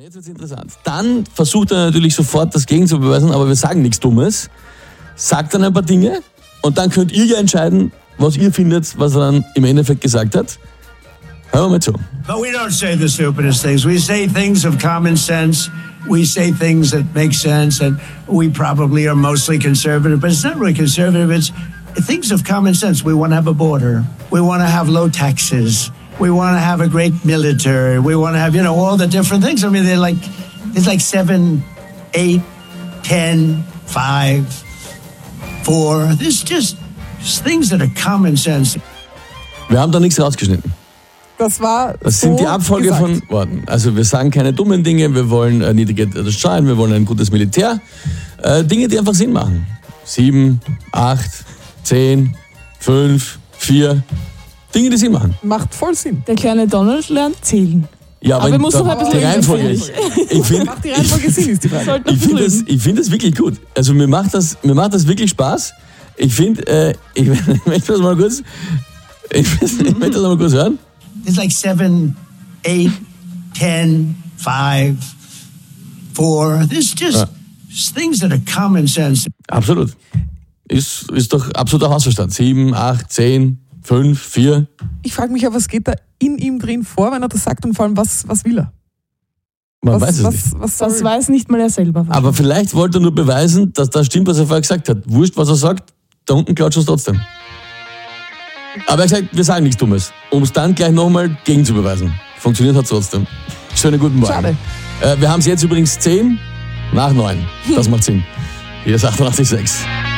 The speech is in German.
Jetzt wird's interessant. Dann versucht er natürlich sofort das Gegen zu beweisen, aber wir sagen nichts Dummes. Sagt dann ein paar Dinge und dann könnt ihr ja entscheiden, was ihr findet, was er dann im Endeffekt gesagt hat. Hören wir mal zu. But we don't say the stupidest things. We say things of common sense. We say things that make sense, and we probably are mostly conservative, but it's not really conservative. It's things of common sense. We want to have a border. We want to have low taxes. We want to have a great military. We want to have, all the different things. I mean, there's like 7, 8, 10, 5, 4. There's just things that are common sense. Wir haben da nichts rausgeschnitten. Das sind die Abfolge gesagt. von Worten. Also wir sagen keine dummen Dinge, wir wollen niedrige Steuern, wir wollen ein gutes Militär. Dinge, die einfach Sinn machen. 7, 8, 10, 5, 4. Dinge, die Sinn machen. Macht voll Sinn. Der kleine Donald lernt zählen. Ja, aber muss doch ein bisschen die Reihenfolge. Macht die Reihenfolge Sinn, ist die Frage. Ich finde das wirklich gut. Also mir macht das wirklich Spaß. Ich finde, ich möchte das mal kurz hören. There's like 7, 8, 10, 5, 4. There's just things that are common sense. Absolut. Ist doch absoluter Hausverstand. 7, 8, 10, 5, 4. Ich frage mich ja, was geht da in ihm drin vor, wenn er das sagt und vor allem, was will er? Man weiß es nicht. Das weiß nicht mal er selber. Aber vielleicht wollte er nur beweisen, dass das stimmt, was er vorher gesagt hat. Wurscht, was er sagt, da unten klatscht es trotzdem. Aber er hat gesagt, wir sagen nichts Dummes, um es dann gleich nochmal gegen zu beweisen. Funktioniert hat es trotzdem. Schönen guten Morgen. Schade. Wir haben es jetzt übrigens 10 nach 9. Das macht Sinn. Hier ist 88,6.